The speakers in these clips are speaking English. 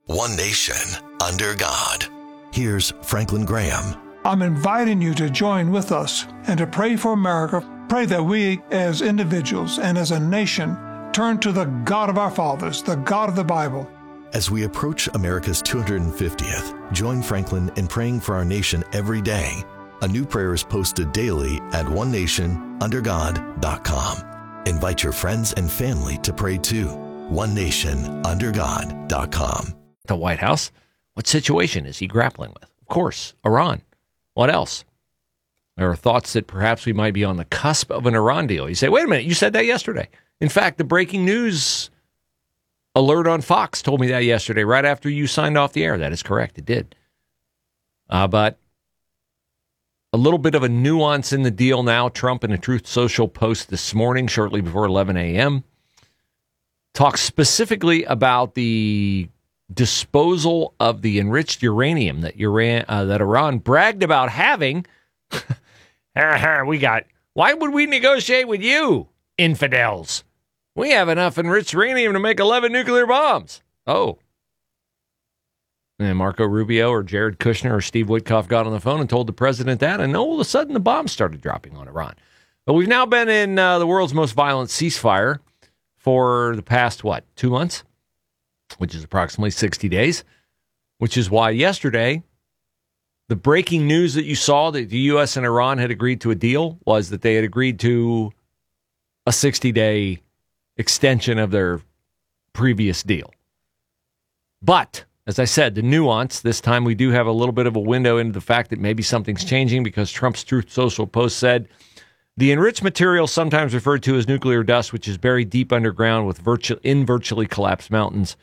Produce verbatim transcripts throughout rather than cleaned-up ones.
One nation, under God. Here's Franklin Graham. I'm inviting you to join with us and to pray for America. Pray that we, as individuals and as a nation, turn to the God of our fathers, the God of the Bible. As we approach America's two hundred fiftieth, join Franklin in praying for our nation every day. A new prayer is posted daily at one nation under god dot com. Invite your friends and family to pray too. one nation under god dot com. The White House, what situation is he grappling with? Of course, Iran. What else? There are thoughts that perhaps we might be on the cusp of an Iran deal. You say, wait a minute, you said that yesterday. In fact, the breaking news alert on Fox told me that yesterday, right after you signed off the air. That is correct, it did. Uh, but a little bit of a nuance in the deal now. Trump in a Truth Social post this morning, shortly before eleven a.m., talks specifically about the disposal of the enriched uranium that Iran, uh, that Iran bragged about having. we got. Why would we negotiate with you, infidels? We have enough enriched uranium to make eleven nuclear bombs. Oh. And Marco Rubio or Jared Kushner or Steve Witkoff got on the phone and told the president that, and all of a sudden the bombs started dropping on Iran. But we've now been in uh, the world's most violent ceasefire for the past, what, two months? Which is approximately sixty days, which is why yesterday, the breaking news that you saw that the U S and Iran had agreed to a deal was that they had agreed to a sixty-day extension of their previous deal. But, as I said, the nuance, this time we do have a little bit of a window into the fact that maybe something's changing because Trump's Truth Social post said, the enriched material, sometimes referred to as nuclear dust, which is buried deep underground with virtu- in virtually collapsed mountains,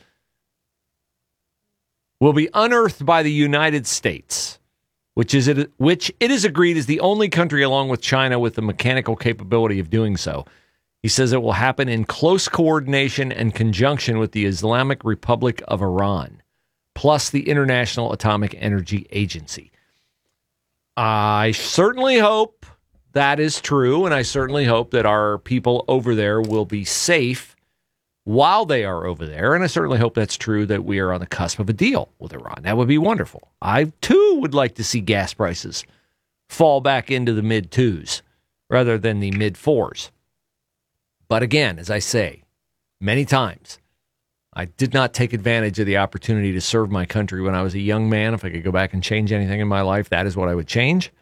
will be unearthed by the United States, which is it, which it is agreed is the only country along with China with the mechanical capability of doing so. He says it will happen in close coordination and conjunction with the Islamic Republic of Iran, plus the International Atomic Energy Agency. I certainly hope that is true, and I certainly hope that our people over there will be safe while they are over there, and I certainly hope that's true, that we are on the cusp of a deal with Iran. That would be wonderful. I, too, would like to see gas prices fall back into the mid-twos rather than the mid-fours. But again, as I say many times, I did not take advantage of the opportunity to serve my country when I was a young man. If I could go back and change anything in my life, that is what I would change.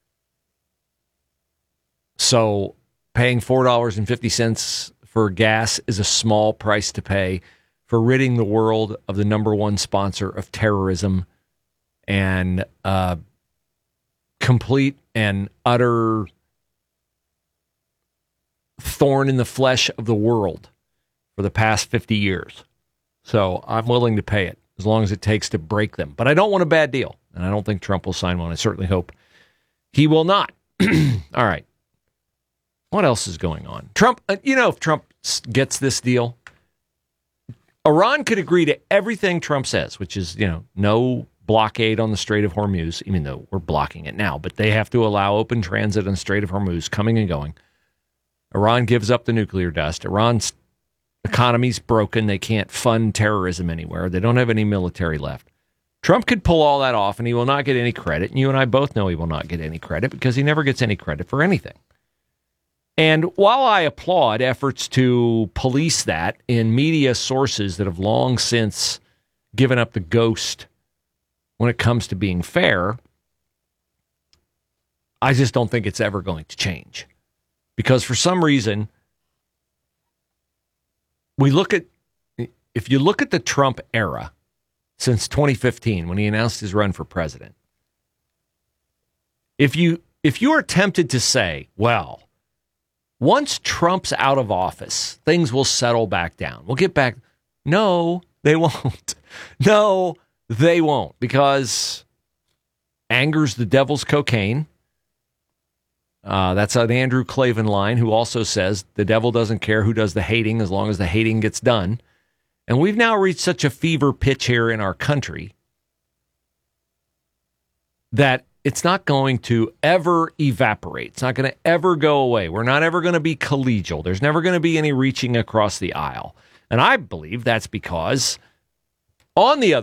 So paying four dollars and fifty cents for gas is a small price to pay for ridding the world of the number one sponsor of terrorism and uh, complete and utter thorn in the flesh of the world for the past fifty years. So I'm willing to pay it as long as it takes to break them. But I don't want a bad deal, and I don't think Trump will sign one. I certainly hope he will not. All right. What else is going on? Trump, you know, if Trump gets this deal, Iran could agree to everything Trump says, which is, you know, no blockade on the Strait of Hormuz, even though we're blocking it now, but they have to allow open transit on the Strait of Hormuz coming and going. Iran gives up the nuclear dust. Iran's economy's broken. They can't fund terrorism anywhere. They don't have any military left. Trump could pull all that off, and he will not get any credit. And you and I both know he will not get any credit because he never gets any credit for anything. And while I applaud efforts to police that in media sources that have long since given up the ghost when it comes to being fair, I just don't think it's ever going to change. Because for some reason, we look at, if you look at the Trump era since twenty fifteen, when he announced his run for president, if you if you are tempted to say, well, once Trump's out of office, things will settle back down. We'll get back. No, they won't. No, they won't, because anger's the devil's cocaine. Uh, that's an Andrew Klavan line, who also says the devil doesn't care who does the hating as long as the hating gets done. And we've now reached such a fever pitch here in our country that it's not going to ever evaporate. It's not going to ever go away. We're not ever going to be collegial. There's never going to be any reaching across the aisle. And I believe that's because on the other